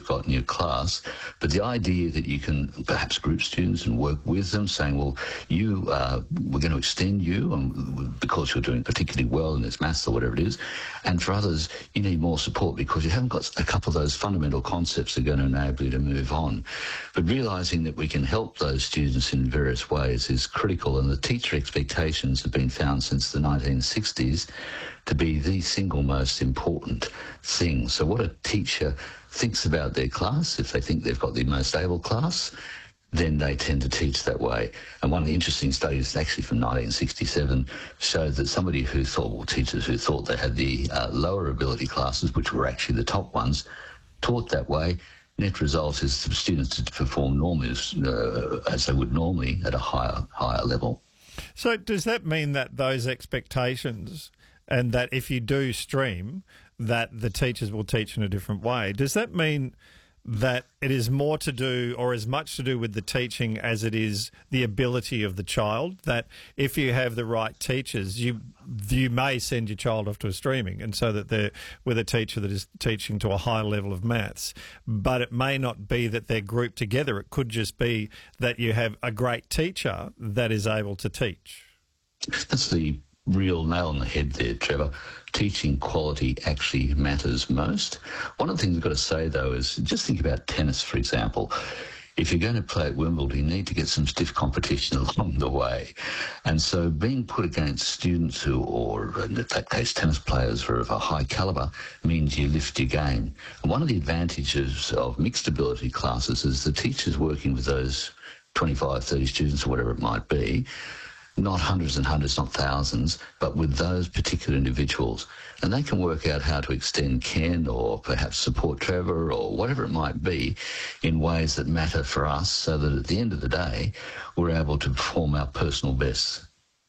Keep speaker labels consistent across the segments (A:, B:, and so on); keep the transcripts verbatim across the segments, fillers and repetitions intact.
A: you've got in your class, but the idea that you can perhaps group students and work with them, saying, well, you, uh, we're going to extend you um, because you're doing particularly well in this maths or whatever it is, and for others, you need more support because you haven't got a couple of those fundamental concepts that are going to enable you to move on. But realising that we can help those students in various ways is critical, and the teacher expectations have been found since the nineteen sixties to be the single most important thing. So what a teacher thinks about their class, if they think they've got the most able class, then they tend to teach that way. And one of the interesting studies, actually from nineteen sixty-seven, showed that somebody who thought, well, teachers who thought they had the uh, lower ability classes, which were actually the top ones, taught that way. Net result is for students to perform normally as, uh, as they would normally at a higher higher level.
B: So does that mean that those expectations, and that if you do stream, that the teachers will teach in a different way, does that mean that it is more to do, or as much to do with the teaching as it is the ability of the child? That if you have the right teachers, you you may send your child off to a streaming, and so that they're with a teacher that is teaching to a high level of maths, but it may not be that they're grouped together. It could just be that you have a great teacher that is able to teach.
A: That's the real nail on the head there, Trevor. Teaching quality actually matters most. One of the things we've got to say, though, is just think about tennis, for example. If you're going to play at Wimbledon, you need to get some stiff competition along the way. And so being put against students who, or in that case, tennis players who are of a high calibre, means you lift your game. And one of the advantages of mixed ability classes is the teachers working with those twenty-five, thirty students or whatever it might be, not hundreds and hundreds, not thousands, but with those particular individuals. And they can work out how to extend Ken or perhaps support Trevor or whatever it might be in ways that matter for us, so that at the end of the day, we're able to perform our personal best.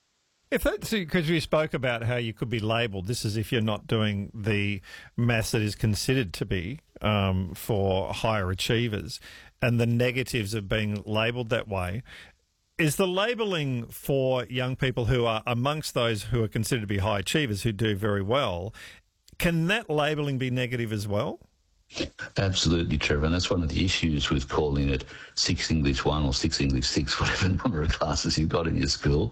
B: If that's because you spoke about how you could be labelled, this is if you're not doing the maths that is considered to be um, for higher achievers, and the negatives of being labelled that way. Is the labelling for young people who are amongst those who are considered to be high achievers, who do very well, can that labelling be negative as well?
A: Absolutely, Trevor, and that's one of the issues with calling it Six English One or Six English Six, whatever number of classes you've got in your school,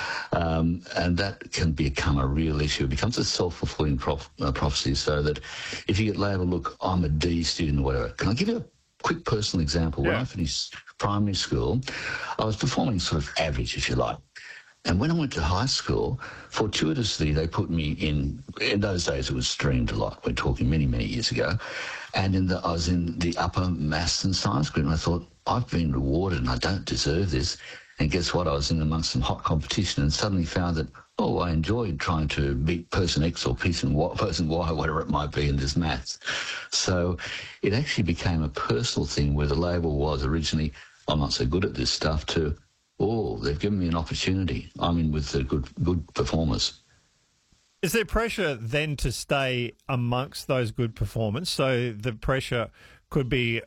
A: um, and that can become a real issue. It becomes a self-fulfilling prof- uh, prophecy, so that if you get labelled, look, I'm a D student or whatever. Can I give you a quick personal example?
B: Yeah.
A: When I finished primary school, I was performing sort of average, if you like. And when I went to high school, fortuitously, they put me in, in those days it was streamed a lot, we're talking many, many years ago, and in the, I was in the upper maths and science group, and I thought, I've been rewarded and I don't deserve this. And guess what? I was in amongst some hot competition and suddenly found that, oh, I enjoyed trying to beat person X or person Y, person Y, whatever it might be in this maths. So it actually became a personal thing where the label was originally, I'm not so good at this stuff, to, oh, they've given me an opportunity. I'm in with the good good performers.
B: Is there pressure then to stay amongst those good performers? So the pressure could be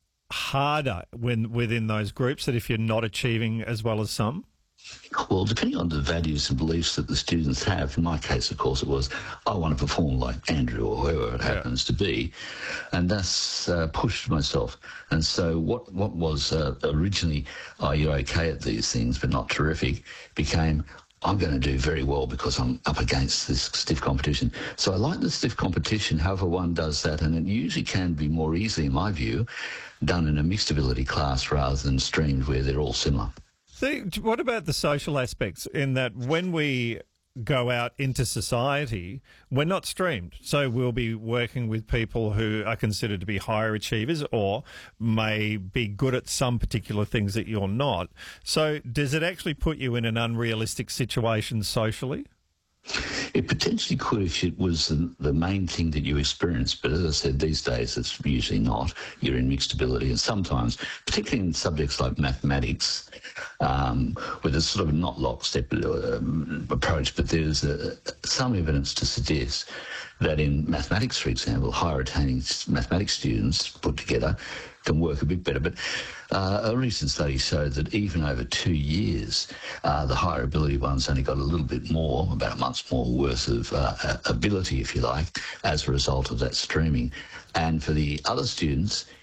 B: harder when within those groups, that if you're not achieving as well as some?
A: Well, depending on the values and beliefs that the students have, in my case, of course, it was, I want to perform like Andrew or whoever it happens yeah. to be, and that's uh, pushed myself. And so what, what was uh, originally, oh, you're okay at these things but not terrific, became, I'm going to do very well because I'm up against this stiff competition. So I like the stiff competition, however one does that, and it usually can be more easily, in my view, done in a mixed ability class rather than streamed where they're all similar.
B: See, what about the social aspects, in that when we go out into society, we're not streamed. So we'll be working with people who are considered to be higher achievers or may be good at some particular things that you're not. So does it actually put you in an unrealistic situation socially?
A: It potentially could if it was the, the main thing that you experience, but as I said, these days it's usually not. You're in mixed ability, and sometimes, particularly in subjects like mathematics, um, where there's sort of a not lockstep um, approach, but there's uh, some evidence to suggest that in mathematics, for example, higher attaining mathematics students put together can work a bit better. But uh, a recent study showed that even over two years, uh, the higher ability ones only got a little bit more, about a month's more worth of uh, ability, if you like, as a result of that streaming. And for the other students,